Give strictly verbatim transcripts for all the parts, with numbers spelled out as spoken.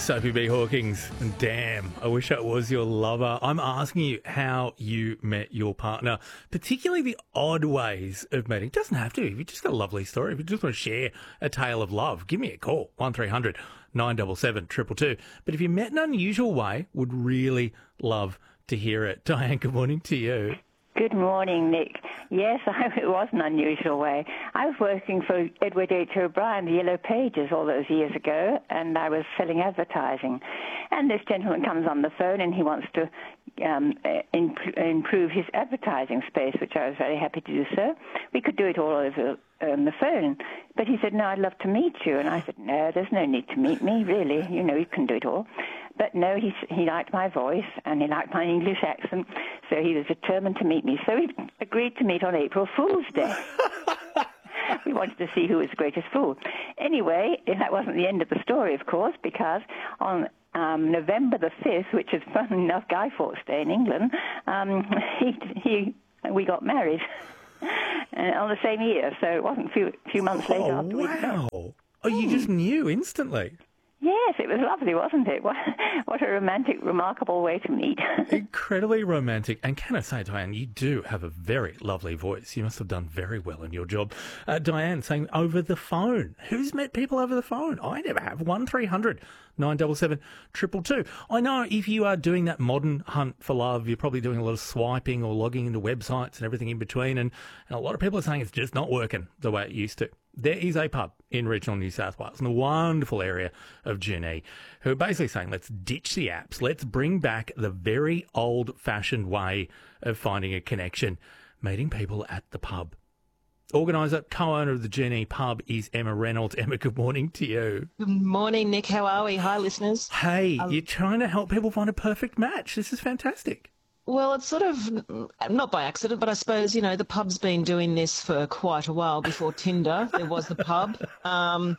Sophie B. Hawkins. And damn, I wish I was your lover. I'm asking you how you met your partner, particularly the odd ways of meeting. It doesn't have to. If you just got a lovely story, if you just want to share a tale of love, give me a call, one three hundred nine seven seven two two two. But if you met in an unusual way, would really love to hear it. Diane, good morning to you. Good morning, Nick. Yes, I, it was an unusual way. I was working for Edward H. O'Brien, the Yellow Pages, all those years ago, and I was selling advertising. And this gentleman comes on the phone and he wants to um, imp- improve his advertising space, which I was very happy to do so. We could do it all over on the phone. But he said, no, I'd love to meet you. And I said, no, there's no need to meet me, really. You know, you can do it all. But no, he, he liked my voice and he liked my English accent, so he was determined to meet me. So we agreed to meet on April Fool's Day. We wanted to see who was the greatest fool. Anyway, that wasn't the end of the story, of course, because on um, November the fifth, which is, fun enough, Guy Fawkes Day in England, um, he, he, we got married uh, on the same year. So it wasn't a few, few months later. Oh, after we wow. Oh, you just knew instantly. Yes, it was lovely, wasn't it? What, what a romantic, remarkable way to meet. Incredibly romantic. And can I say, Diane, you do have a very lovely voice. You must have done very well in your job. Uh, Diane saying over the phone. Who's met people over the phone? I never have. one three hundred nine seven seven two two two. I know if you are doing that modern hunt for love, you're probably doing a lot of swiping or logging into websites and everything in between. And, and a lot of people are saying it's just not working the way it used to. There is a pub in regional New South Wales in the wonderful area of Junee who are basically saying, let's ditch the apps. Let's bring back the very old-fashioned way of finding a connection, meeting people at the pub. Organiser, co-owner of the Junee pub is Emma Reynolds. Emma, good morning to you. Good morning, Nick. How are we? Hi, listeners. Hey, Um, you're trying to help people find a perfect match. This is fantastic. Well, it's sort of not by accident, but I suppose, you know, the pub's been doing this for quite a while. Before Tinder, there was the pub. Um,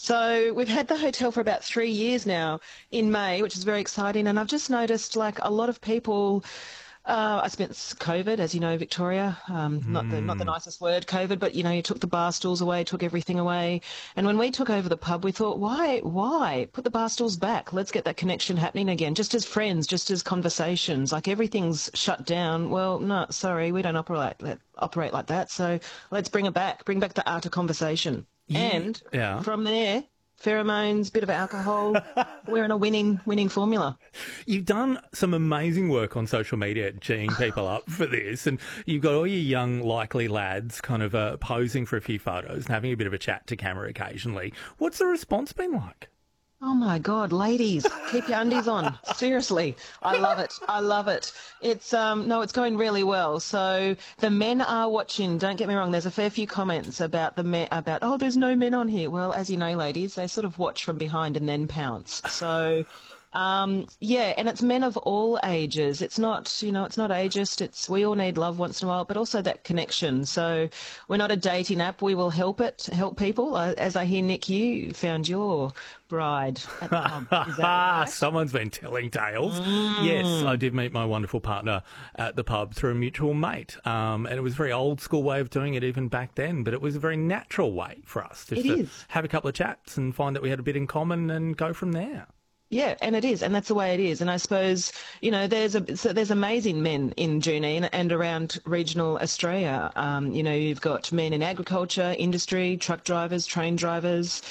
so we've had the hotel for about three years now in May, which is very exciting. And I've just noticed, like, a lot of people... Uh, I spent COVID, as you know, Victoria, um, not the not the nicest word, COVID, but, you know, you took the bar stools away, took everything away. And when we took over the pub, we thought, why, why? Put the bar stools back. Let's get that connection happening again, just as friends, just as conversations. Like, everything's shut down. Well, no, sorry, we don't operate, operate like that. So let's bring it back, bring back the art of conversation. Yeah. And Yeah. from there... pheromones, bit of alcohol. We're in a winning winning formula. You've done some amazing work on social media, geeing people up for this, and you've got all your young, likely lads kind of uh, posing for a few photos and having a bit of a chat to camera occasionally. What's the response been like? Oh, my God, ladies, keep your undies on. Seriously, I love it. I love it. It's, um, no, it's going really well. So the men are watching. Don't get me wrong. There's a fair few comments about the men, about, oh, there's no men on here. Well, as you know, ladies, they sort of watch from behind and then pounce. So... Um, yeah, and it's men of all ages. It's not, you know, it's not ageist. It's, we all need love once in a while, but also that connection. So we're not a dating app. We will help it, help people. Uh, as I hear, Nick, you found your bride at the pub. Is that right? Someone's been telling tales. Mm. Yes, I did meet my wonderful partner at the pub through a mutual mate. Um, and it was a very old school way of doing it even back then, but it was a very natural way for us just It to is. have a couple of chats and find that we had a bit in common and go from there. Yeah, and it is, and that's the way it is. And I suppose, you know, there's a so there's amazing men in Junee and, and around regional Australia. Um, you know, you've got men in agriculture, industry, truck drivers, train drivers.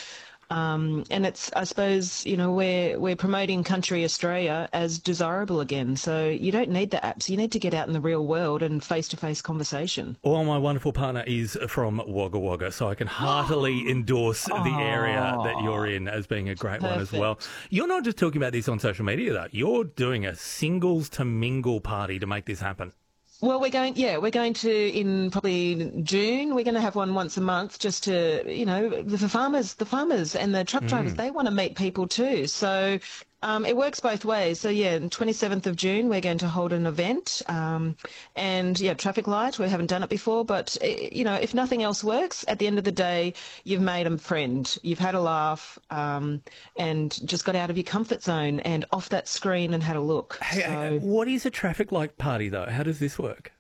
Um, and it's, I suppose, you know, we're, we're promoting country Australia as desirable again. So you don't need the apps. You need to get out in the real world and face-to-face conversation. Well, my wonderful partner is from Wagga Wagga, so I can heartily endorse the area that you're in as being a great one as Perfect. well. You're not just talking about this on social media, though. You're doing a singles to mingle party to make this happen. Well, we're going, yeah, we're going to, in probably June, we're going to have one once a month just to, you know, the farmers, the farmers and the truck drivers, they want to meet people too. So um, it works both ways. So, yeah, on twenty-seventh of June, we're going to hold an event. Um, and, yeah, traffic light, we haven't done it before. But, eh, you know, if nothing else works, at the end of the day, you've made a friend. You've had a laugh um, and just got out of your comfort zone and off that screen and had a look. Hey, So- hey, what is a traffic light party, though? How does this work?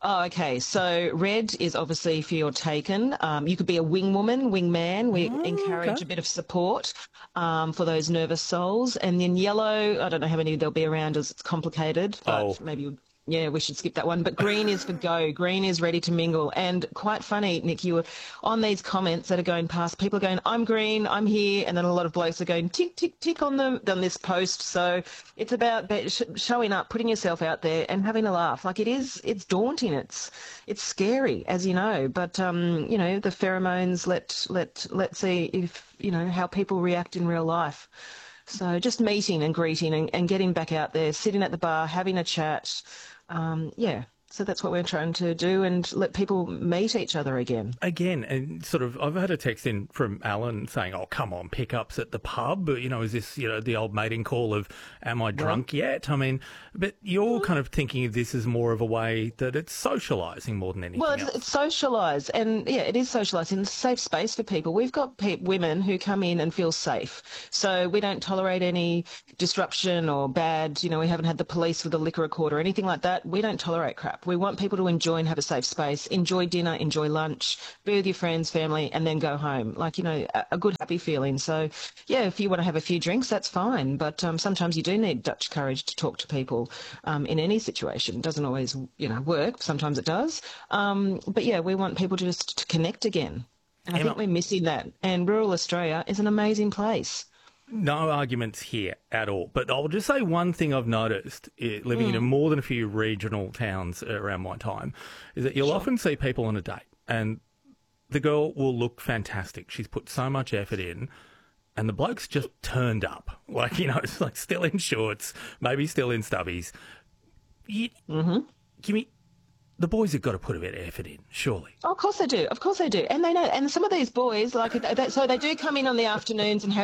Oh, okay. So red is obviously if you're taken. Um, you could be a wing woman, wing man. We Oh, encourage okay. a bit of support um, for those nervous souls. And then yellow, I don't know how many there'll be around as it's complicated, but Oh. maybe, yeah, we should skip that one. But green is for go. Green is ready to mingle. And quite funny, Nick, you were on these comments that are going past. People are going, I'm green, I'm here. And then a lot of blokes are going tick, tick, tick on them, on this post. So it's about be- sh- showing up, putting yourself out there and having a laugh. Like it is, it's daunting. It's, it's scary, as you know. But, um, you know, the pheromones, let, let, let's see if, you know, how people react in real life. So just meeting and greeting and, and getting back out there, sitting at the bar, having a chat. Um, yeah, so that's what we're trying to do and let people meet each other again. Again, and sort of, I've had a text in from Alan saying, oh, come on, pickups at the pub. You know, is this, you know, the old mating call of, am I drunk yet? I mean, but you're kind of thinking of this as more of a way that it's socialising more than anything Well, it's, else. it's socialised, and yeah, it is socialised in a safe space for people. We've got pe- women who come in and feel safe, so we don't tolerate any disruption or bad. You know, we haven't had the police with a liquor record or anything like that. We don't tolerate crap. We want people to enjoy and have a safe space, enjoy dinner, enjoy lunch, be with your friends, family, and then go home. Like, you know, a, a good, happy feeling. So, yeah, if you want to have a few drinks, that's fine. But um, sometimes you do need Dutch courage to talk to people um, in any situation. It doesn't always, you know, work. Sometimes it does. Um, but, yeah, we want people to just to connect again. And I Emma- think we're missing that. And rural Australia is an amazing place. No arguments here at all. But I'll just say one thing I've noticed eh, living in more than a few regional towns around my time is that you'll often see people on a date and the girl will look fantastic. She's put so much effort in and the bloke's just turned up. Like, you know, it's like still in shorts, maybe still in stubbies. You, Give me... The boys have got to put a bit of effort in, surely. Oh, of course they do. Of course they do. And they know. And some of these boys, like, they, so they do come in on the afternoons and have